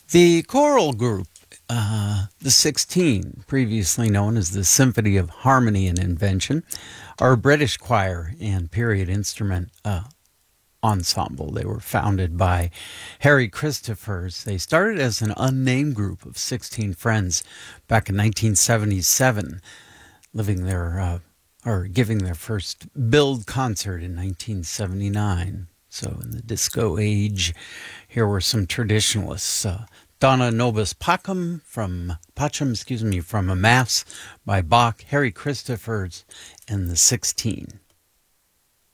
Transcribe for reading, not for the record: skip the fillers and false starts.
The choral group, the 16, previously known as the Symphony of Harmony and Invention, are a British choir and period instrument ensemble. They were founded by Harry Christophers. They started as an unnamed group of 16 friends back in 1977, living their or giving their first Build concert in 1979. So in the disco age, here were some traditionalists. Donna Nobis Pacem, from a Mass by Bach, Harry Christophers, and the 16.